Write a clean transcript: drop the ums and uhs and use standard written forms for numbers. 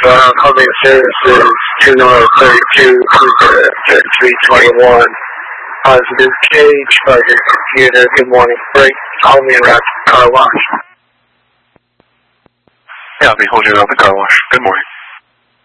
Humming services 2 North 32, Cruiser 3321. Positive Cage, Project Computer, good morning. Break, call me around the car wash. Yeah, I'll be holding you around the car wash. Good morning.